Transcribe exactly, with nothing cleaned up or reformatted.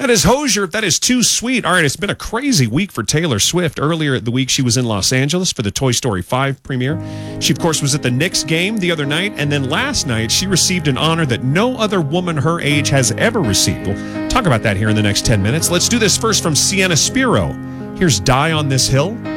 That is Hozier. That is too sweet. All right, it's been a crazy week for Taylor Swift. Earlier the week, she was in Los Angeles for the Toy Story five premiere. She, of course, was at the Knicks game the other night. And then last night, she received an honor that no other woman her age has ever received. We'll talk about that here in the next ten minutes. Let's do this first from Sienna Spiro. Here's Die on This Hill.